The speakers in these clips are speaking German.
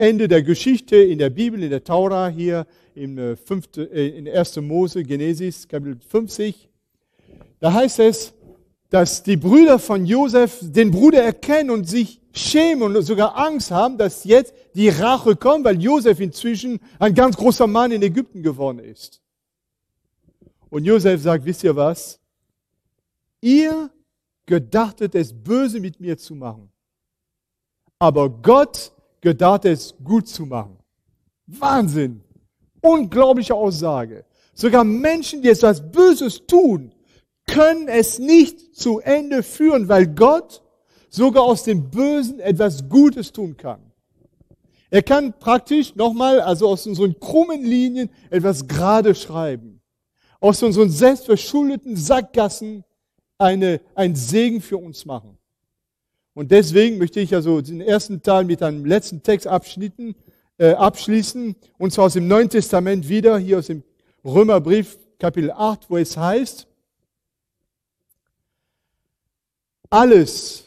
Ende der Geschichte in der Bibel, in der Tora hier in 1. Mose, Genesis, Kapitel 50. Da heißt es, dass die Brüder von Josef den Bruder erkennen und sich schämen und sogar Angst haben, dass jetzt die Rache kommt, weil Josef inzwischen ein ganz großer Mann in Ägypten geworden ist. Und Josef sagt, wisst ihr was? Ihr gedachtet es böse mit mir zu machen. Aber Gott gedachte es gut zu machen. Wahnsinn! Unglaubliche Aussage. Sogar Menschen, die etwas Böses tun, können es nicht zu Ende führen, weil Gott sogar aus dem Bösen etwas Gutes tun kann. Er kann praktisch nochmal, also aus unseren krummen Linien, etwas gerade schreiben. Aus unseren selbstverschuldeten Sackgassen ein Segen für uns machen. Und deswegen möchte ich also den ersten Teil mit einem letzten Text abschließen, und zwar aus dem Neuen Testament wieder, hier aus dem Römerbrief, Kapitel 8, wo es heißt, alles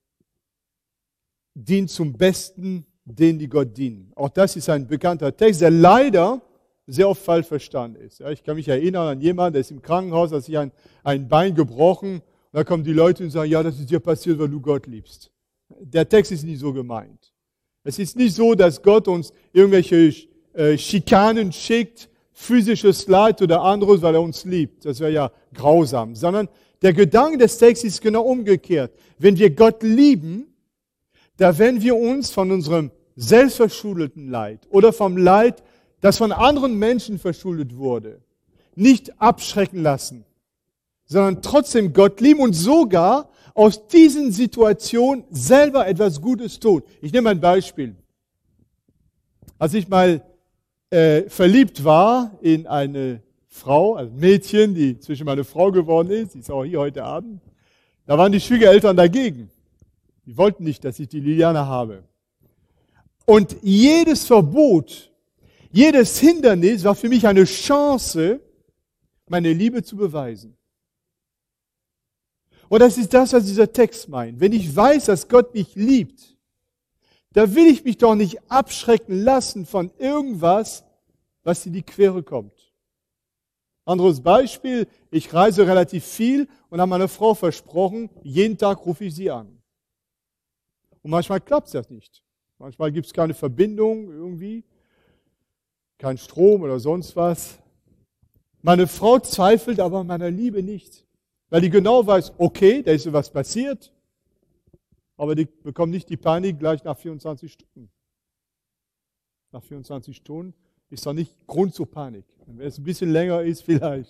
dient zum Besten, denen die Gott dienen. Auch das ist ein bekannter Text, der leider sehr oft falsch verstanden ist. Ja, ich kann mich erinnern an jemanden, der ist im Krankenhaus, hat sich ein Bein gebrochen, und da kommen die Leute und sagen, ja, das ist dir passiert, weil du Gott liebst. Der Text ist nicht so gemeint. Es ist nicht so, dass Gott uns irgendwelche Schikanen schickt, physisches Leid oder anderes, weil er uns liebt. Das wäre ja grausam. Sondern der Gedanke des Textes ist genau umgekehrt. Wenn wir Gott lieben, da werden wir uns von unserem selbstverschuldeten Leid oder vom Leid, das von anderen Menschen verschuldet wurde, nicht abschrecken lassen, sondern trotzdem Gott lieben und sogar aus diesen Situationen selber etwas Gutes tun. Ich nehme ein Beispiel. Als ich mal verliebt war in eine Frau, ein Mädchen, die zwischen meine Frau geworden ist, die ist auch hier heute Abend, da waren die Schwiegereltern dagegen. Die wollten nicht, dass ich die Liliane habe. Und jedes Verbot, jedes Hindernis war für mich eine Chance, meine Liebe zu beweisen. Und das ist das, was dieser Text meint. Wenn ich weiß, dass Gott mich liebt, da will ich mich doch nicht abschrecken lassen von irgendwas, was in die Quere kommt. Anderes Beispiel, ich reise relativ viel und habe meiner Frau versprochen, jeden Tag rufe ich sie an. Und manchmal klappt das nicht. Manchmal gibt es keine Verbindung irgendwie, kein Strom oder sonst was. Meine Frau zweifelt aber an meiner Liebe nicht. Weil die genau weiß, okay, da ist was passiert, aber die bekommt nicht die Panik gleich nach 24 Stunden. Nach 24 Stunden ist doch nicht Grund zur Panik. Wenn es ein bisschen länger ist, vielleicht.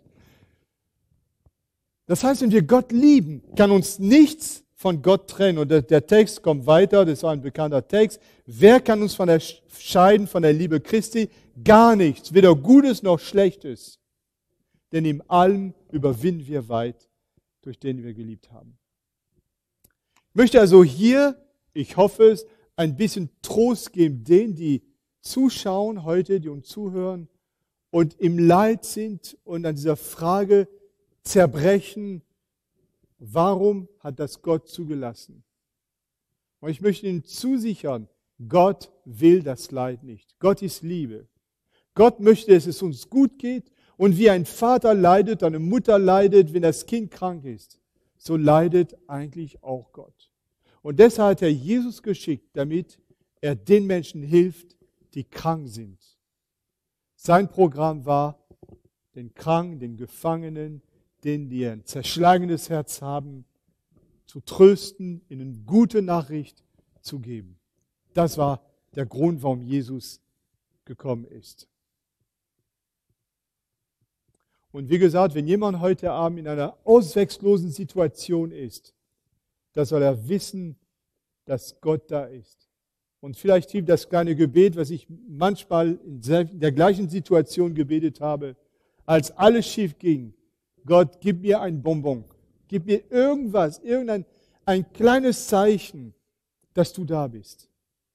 Das heißt, wenn wir Gott lieben, kann uns nichts von Gott trennen. Und der Text kommt weiter, das war ein bekannter Text. Wer kann uns scheiden von der Liebe Christi? Gar nichts, weder Gutes noch Schlechtes. Denn in allem überwinden wir weit, durch den wir geliebt haben. Ich möchte also hier, ich hoffe es, ein bisschen Trost geben denen, die zuschauen heute, die uns zuhören und im Leid sind und an dieser Frage zerbrechen, warum hat das Gott zugelassen? Und ich möchte Ihnen zusichern, Gott will das Leid nicht. Gott ist Liebe. Gott möchte, dass es uns gut geht. Und wie ein Vater leidet, eine Mutter leidet, wenn das Kind krank ist, so leidet eigentlich auch Gott. Und deshalb hat er Jesus geschickt, damit er den Menschen hilft, die krank sind. Sein Programm war, den Kranken, den Gefangenen, denen, die ein zerschlagenes Herz haben, zu trösten, ihnen gute Nachricht zu geben. Das war der Grund, warum Jesus gekommen ist. Und wie gesagt, wenn jemand heute Abend in einer ausweglosen Situation ist, da soll er wissen, dass Gott da ist. Und vielleicht hilft das kleine Gebet, was ich manchmal in der gleichen Situation gebetet habe, als alles schief ging. Gott, gib mir ein Bonbon. Gib mir irgendwas, ein kleines Zeichen, dass du da bist.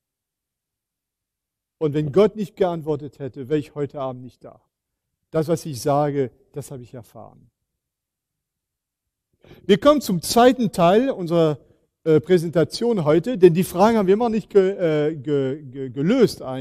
Und wenn Gott nicht geantwortet hätte, wäre ich heute Abend nicht da. Das, was ich sage, das habe ich erfahren. Wir kommen zum zweiten Teil unserer Präsentation heute, denn die Fragen haben wir immer nicht gelöst